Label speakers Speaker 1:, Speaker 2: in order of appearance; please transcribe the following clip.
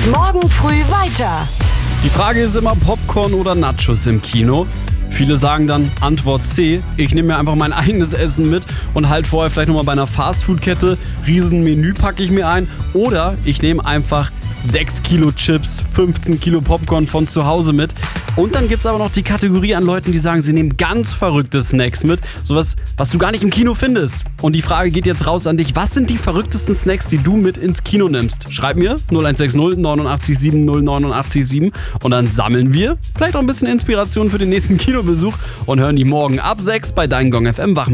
Speaker 1: Morgen früh weiter.
Speaker 2: Die Frage ist immer Popcorn oder Nachos im Kino. Viele sagen dann Antwort C. Ich nehme mir einfach mein eigenes Essen mit und halt vorher vielleicht nochmal bei einer Fastfood-Kette. Riesenmenü packe ich mir ein. Oder ich nehme einfach 6 Kilo Chips, 15 Kilo Popcorn von zu Hause mit. Und dann gibt es aber noch die Kategorie an Leuten, die sagen, sie nehmen ganz verrückte Snacks mit. Sowas, was du gar nicht im Kino findest. Und die Frage geht jetzt raus an dich. Was sind die verrücktesten Snacks, die du mit ins Kino nimmst? Schreib mir 0160 89 7 089 7 und dann sammeln wir vielleicht auch ein bisschen Inspiration für den nächsten Kinobesuch und hören die morgen ab 6 bei Dein Gong FM Wach.